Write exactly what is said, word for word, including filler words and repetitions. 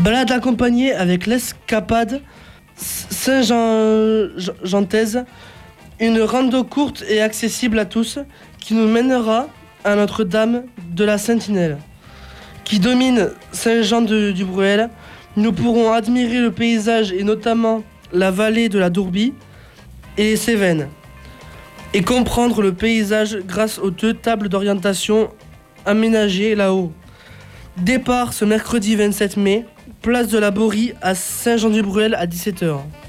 Balade accompagnée avec l'escapade Saint-Jean-Gentaise, une rando courte et accessible à tous qui nous mènera à Notre-Dame de la Sentinelle, qui domine Saint-Jean-du-Bruel. Nous pourrons admirer le paysage et notamment la vallée de la Dourbie et les Cévennes et comprendre le paysage grâce aux deux tables d'orientation aménagées là-haut. Départ ce mercredi vingt-sept mai, place de la Borie à Saint-Jean-du-Bruel à dix-sept heures.